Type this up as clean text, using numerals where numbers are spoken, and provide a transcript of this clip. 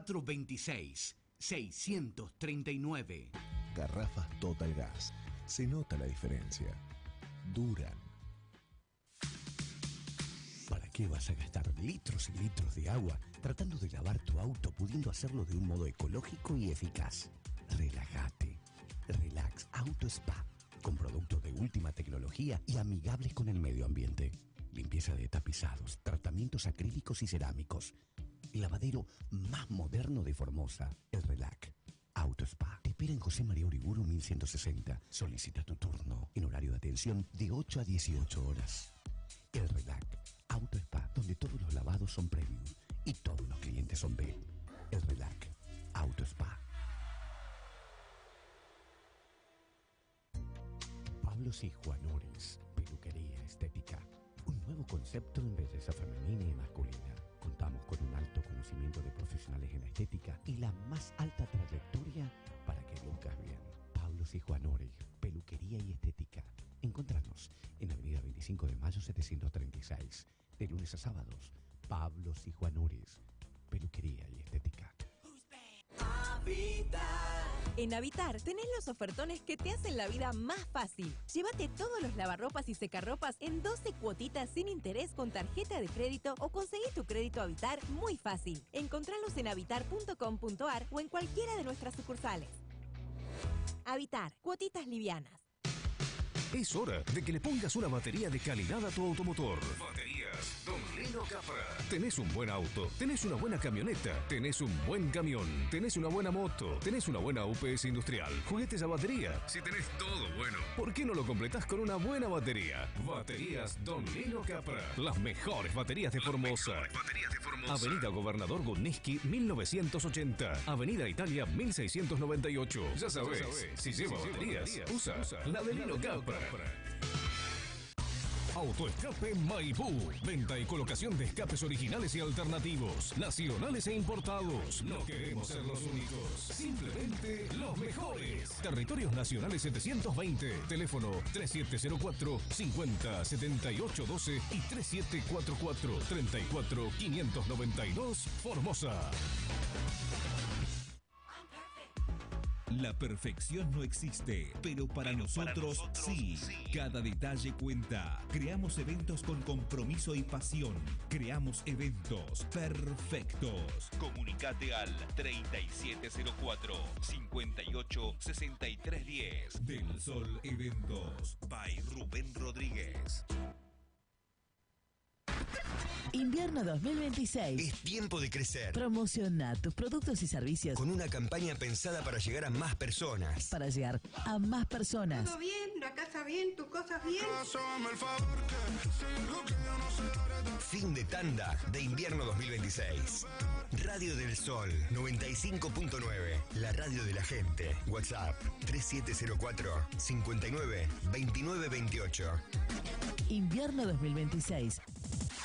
426-639. Garrafas Total Gas. Se nota la diferencia. Duran. ¿Para qué vas a gastar litros y litros de agua tratando de lavar tu auto, pudiendo hacerlo de un modo ecológico y eficaz? Relájate. Relax Auto Spa, con productos de última tecnología y amigables con el medio ambiente. Limpieza de tapizados, tratamientos acrílicos y cerámicos. El lavadero más moderno de Formosa, el Relax Auto Spa. Te espera en José María Uriburu 1160. Solicita tu turno en horario de atención de 8 a 18 horas. El Relax Auto Spa, donde todos los lavados son premium y todos los clientes son B. El Relax Auto Spa. Pablos y Juanoris, peluquería estética. Un nuevo concepto en belleza femenina y masculina. Contamos con un alto conocimiento de profesionales en la estética y la más alta trayectoria para que luzcas bien. Pablos y Juanoris, peluquería y estética. Encontrarnos en Avenida 25 de Mayo 736, de lunes a sábados. Pablos y Juanoris, peluquería y estética. En Habitar tenés los ofertones que te hacen la vida más fácil. Llévate todos los lavarropas y secarropas en 12 cuotitas sin interés con tarjeta de crédito o conseguí tu crédito Habitar muy fácil. Encontralos en habitar.com.ar o en cualquiera de nuestras sucursales. Habitar, cuotitas livianas. Es hora de que le pongas una batería de calidad a tu automotor. Baterías Don Lino Capra. Tenés un buen auto, tenés una buena camioneta, tenés un buen camión, tenés una buena moto, tenés una buena UPS industrial, juguetes a batería. Si tenés todo bueno, ¿por qué no lo completás con una buena batería? Baterías Don Lino Capra. Las mejores baterías de Formosa. Avenida Gobernador Gurniski 1980. Avenida Italia 1698. Ya sabés, si lleva baterías, usa la de Lino Capra. Autoescape Maipú. Venta y colocación de escapes originales y alternativos, nacionales e importados. No queremos ser los únicos, simplemente los mejores. Territorios Nacionales 720. Teléfono 3704-507812 y 3744-34592. Formosa. La perfección no existe, pero para nosotros sí. Cada detalle cuenta. Creamos eventos con compromiso y pasión. Creamos eventos perfectos. Comunicate al 3704-586310. Del Sol Eventos. By Rubén Rodríguez. Invierno 2026. Es tiempo de crecer. Promociona tus productos y servicios con una campaña pensada para llegar a más personas. Para llegar a más personas. Todo bien, la casa bien, tus cosas bien. Fin de tanda de invierno 2026. Radio del Sol 95.9. La radio de la gente. WhatsApp 3704 59 29 28. Invierno 2026.